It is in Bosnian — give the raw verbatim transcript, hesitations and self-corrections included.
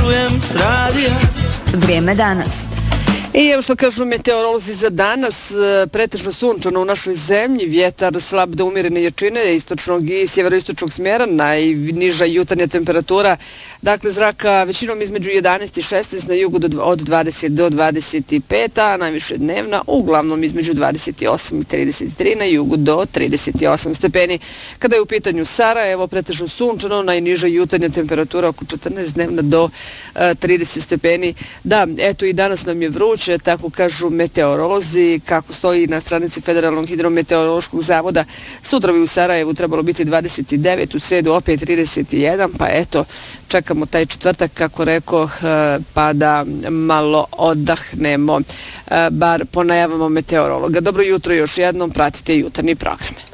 čujem s radija. Vrijeme danas. I evo što kažu meteorolozi za danas, pretežno sunčano u našoj zemlji, vjetar slab do umjerene jačine, istočnog i sjeveroistočnog smjera, najniža jutarnja temperatura, dakle zraka većinom između jedanaest i šesnaest, na jugu do, od dvadeset do dvadeset pet, a najviše dnevna uglavnom između dvadeset osam i trideset tri, na jugu do trideset osam stepeni. Kada je u pitanju Sarajevo, pretežno sunčano, najniža jutarnja temperatura oko četrnaest, dnevna do uh, trideset stepeni. Da, eto i danas nam je vruć, tako kažu meteorolozi, kako stoji na stranici Federalnog hidrometeorološkog zavoda. Sutra bi u Sarajevu trebalo biti dvadeset devet, u sredu opet trideset jedan, pa eto, čekamo taj četvrtak, kako rekoh, pa da malo odahnemo, bar po najavama meteorologa. Dobro jutro još jednom, pratite jutarnji program.